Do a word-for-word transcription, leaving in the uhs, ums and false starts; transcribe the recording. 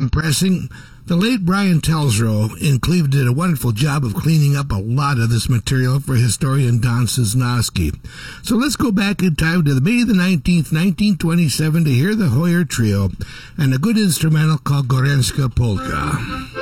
decompressing. The late Brian Telsrow in Cleveland did a wonderful job of cleaning up a lot of this material for historian Don Cisnowski. So let's go back in time to the May the nineteenth, nineteen twenty-seven to hear the Hoyer Trio and a good instrumental called Gorenska Polka.